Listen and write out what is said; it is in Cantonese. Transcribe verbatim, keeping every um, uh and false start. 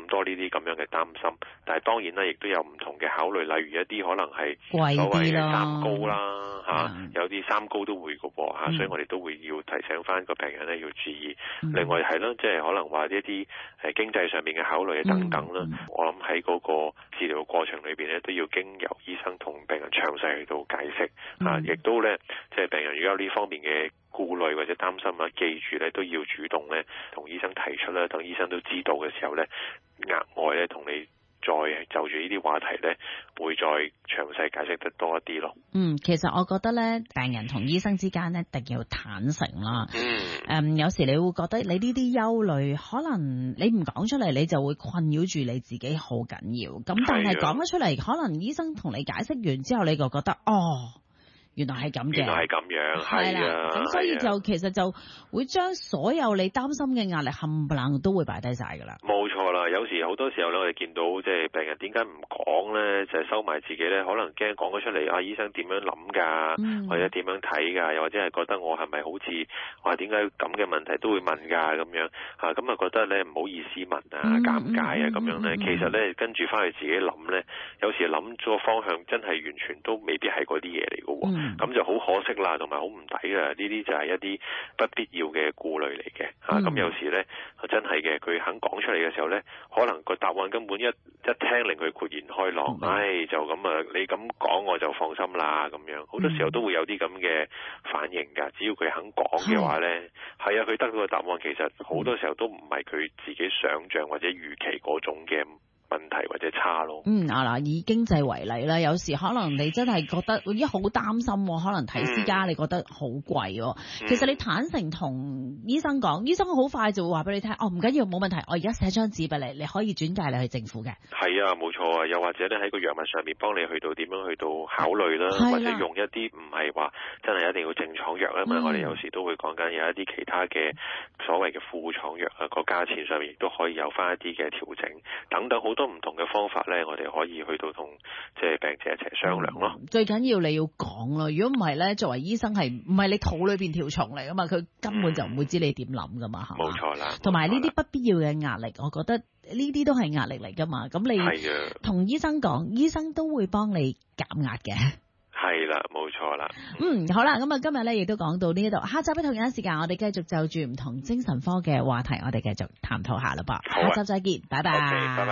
多呢啲咁樣嘅擔心。但係當然啦，亦都有唔同嘅考慮，例如一啲可能係貴所謂啲啦， 嘅三高啦嚇、啊嗯， 有啲三高都會嘅喎嚇， 嗯、 所以我哋都會要提醒翻個病人咧要注意。 嗯、 另外係啦，即係可能話一啲誒經濟上面嘅考慮等等啦， 嗯嗯、 我諗喺嗰個治療過程裏邊咧，都要經由醫生同病人詳細去到解釋嚇，亦、 嗯、都咧即係病人如果有呢方面嘅顧慮或者擔心啊，記住咧都要主動咧同醫生提出啦，等醫生都知道嘅時候咧，額外咧同你再就住呢啲話題咧，會再詳細解釋得多一啲咯。 嗯，其實我覺得咧，病人同醫生之間咧，一定要坦誠啦。嗯。誒，有時你會覺得你呢啲憂慮，可能你唔講出嚟，你就會困擾住你自己好緊要。咁但係講咗出嚟，可能醫生同你解釋完之後，你就覺得哦。原來係咁嘅， 原來係咁樣，係啦， 咁所以就其實就會將所有你擔心嘅壓力冚唪唥都會擺低晒㗎啦。 冇錯啦，有時好多時候咧，我哋見到即係病人點解唔講咧，就係、是、收埋自己咧，可能驚講咗出嚟，啊醫生點樣諗㗎，嗯、或者點樣睇㗎，又或者係覺得我係咪好似話點解咁嘅問題都會問㗎咁樣嚇，咁啊覺得咧唔好意思問啊，嗯、尷尬啊咁、嗯、樣咧，嗯、其實咧跟住翻去自己諗咧，有時諗咗個方向真係完全都未必係嗰啲嘢嚟㗎喎。嗯咁就好可惜啦，同埋好唔抵啦。呢啲就係一啲不必要嘅顧慮嚟嘅嚇。咁、嗯啊、有時咧真係嘅，佢肯講出嚟嘅時候咧，可能個答案根本一一聽令佢豁然開朗。唉、嗯哎，就咁啊，你咁講我就放心啦咁樣。好多時候都會有啲咁嘅反應㗎。只要佢肯講嘅話咧，係啊，佢得到個答案其實好多時候都唔係佢自己想像或者預期嗰種嘅問題或者差咯。 嗯啊嗱，以經濟為例啦，有時可能你真係覺得咦好擔心，可能睇私家你覺得好貴。嗯、其實你坦誠同醫生講，醫生好快就會話俾你聽，哦唔緊要，冇問題，我而家寫張紙俾你，你可以轉介你去政府嘅。係啊，冇錯啊，又或者咧喺個藥物上面幫你去到點樣去到考慮啦，或者用一啲唔係話真係一定要正廠藥啊嘛，嗯、我哋有時都會講緊有一啲其他嘅所謂嘅副廠藥啊，個價錢上面亦都可以有翻一啲嘅調整等等好。多唔同嘅方法咧，我哋可以去到同即係病者一齊商量咯。最緊要你要講咯，如果唔係咧，作為醫生係唔係你肚裏邊條蟲嚟噶嘛？佢根本就唔會知你點諗噶嘛，係嘛？冇錯啦。同埋呢啲不必要嘅壓力，我覺得呢啲都係壓力嚟噶嘛。咁你同醫生講，醫生都會幫你減壓嘅。係啦，冇錯啦。嗯，好啦，咁啊，今日咧亦都講到呢一度，下集嘅同樣時間，我哋繼續就住唔同精神科嘅話題，我哋繼續探討下啦噃。好啊，下集再見，拜拜。Okay, 拜拜。